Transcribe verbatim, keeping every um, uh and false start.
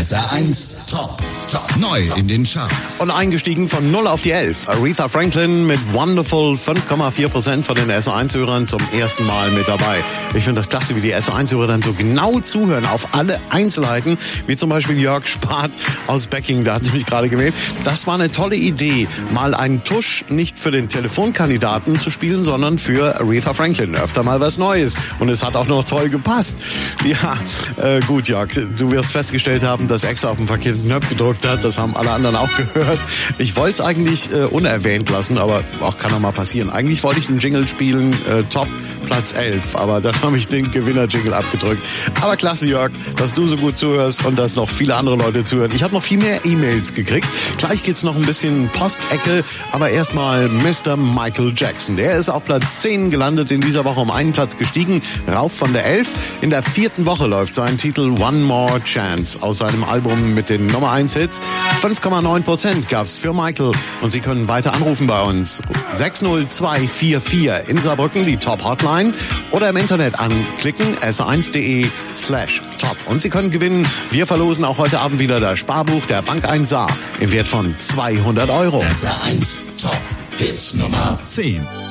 S R eins Top. Top. Neu in den Charts. Und eingestiegen von null auf die elf. Aretha Franklin mit Wonderful, fünf Komma vier Prozent von den S R eins Hörern zum ersten Mal mit dabei. Ich finde das klasse, wie die S R eins Hörer dann so genau zuhören auf alle Einzelheiten, wie zum Beispiel Jörg Spart aus Becking, da hat sie mich gerade gewählt. Das war eine tolle Idee, mal einen Tusch nicht für den Telefonkandidaten zu spielen, sondern für Aretha Franklin. Öfter mal was Neues. Und es hat auch noch toll gepasst. Ja, äh, gut, Jörg, du wirst festgestellt haben, dass Exa auf dem verkehrten Knopf gedrückt hat. Das haben alle anderen auch gehört. Ich wollte es eigentlich äh, unerwähnt lassen, aber auch kann doch mal passieren. Eigentlich wollte ich den Jingle spielen, äh, Top Platz elf, aber dann habe ich den Gewinner-Jingle abgedrückt. Aber klasse, Jörg, dass du so gut zuhörst und dass noch viele andere Leute zuhören. Ich habe noch viel mehr E-Mails gekriegt. Gleich geht's noch ein bisschen Postecke, aber erstmal Mister Michael Jackson. Der ist auf Platz zehn gelandet, in dieser Woche um einen Platz gestiegen, rauf von der elf. In der vierten Woche läuft sein Titel One More Chance aus seinem Album mit den Nummer eins Hits. fünf Komma neun Prozent gab's für Michael und Sie können weiter anrufen bei uns. sechs null zwei vier vier in Saarbrücken, die Top Hotline, oder im Internet anklicken, s eins punkt de slash top. Und Sie können gewinnen. Wir verlosen auch heute Abend wieder das Sparbuch der Bank eins Saar im Wert von zweihundert Euro. S R eins Top Hits Nummer zehn.